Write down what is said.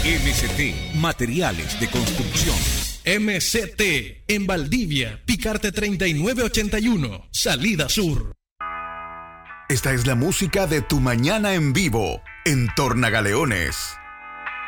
MCT Materiales de Construcción. MCT en Valdivia, Picarte 3981, Salida Sur. Esta es la música de Tu Mañana en Vivo en Tornagaleones.